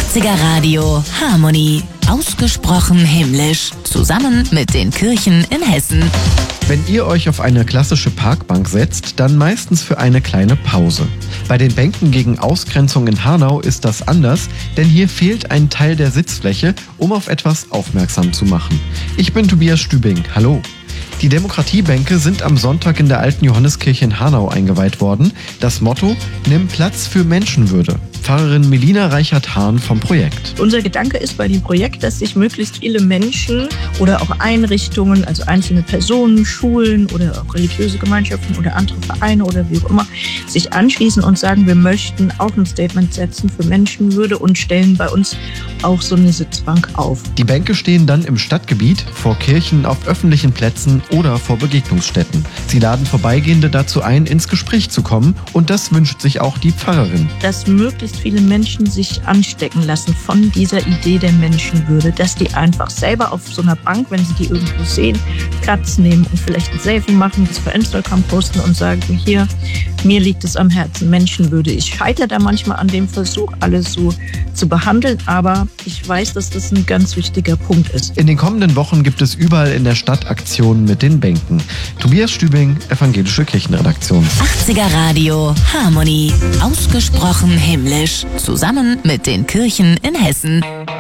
80er Radio Harmonie. Ausgesprochen himmlisch. Zusammen mit den Kirchen in Hessen. Wenn ihr euch auf eine klassische Parkbank setzt, dann meistens für eine kleine Pause. Bei den Bänken gegen Ausgrenzung in Hanau ist das anders, denn hier fehlt ein Teil der Sitzfläche, um auf etwas aufmerksam zu machen. Ich bin Tobias Stübing. Hallo. Die Demokratiebänke sind am Sonntag in der alten Johanneskirche in Hanau eingeweiht worden. Das Motto: Nimm Platz für Menschenwürde. Pfarrerin Melina Reichert-Hahn vom Projekt. Unser Gedanke ist bei dem Projekt, dass sich möglichst viele Menschen oder auch Einrichtungen, also einzelne Personen, Schulen oder auch religiöse Gemeinschaften oder andere Vereine oder wie auch immer, sich anschließen und sagen, wir möchten auch ein Statement setzen für Menschenwürde und stellen bei uns auch so eine Sitzbank auf. Die Bänke stehen dann im Stadtgebiet, vor Kirchen, auf öffentlichen Plätzen oder vor Begegnungsstätten. Sie laden Vorbeigehende dazu ein, ins Gespräch zu kommen, und das wünscht sich auch die Pfarrerin. Dass möglichst viele Menschen sich anstecken lassen von dieser Idee der Menschenwürde, dass die einfach selber auf so einer Bank, wenn sie die irgendwo sehen, Platz nehmen und vielleicht ein Selfie machen, das für Instagram posten und sagen, hier, mir liegt es am Herzen, Menschenwürde. Ich scheitere da manchmal an dem Versuch, alles so zu behandeln, aber ich weiß, dass das ein ganz wichtiger Punkt ist. In den kommenden Wochen gibt es überall in der Stadt Aktionen mit den Bänken. Tobias Stübing, Evangelische Kirchenredaktion. 80er Radio Harmonie. Ausgesprochen himmlisch. Zusammen mit den Kirchen in Hessen.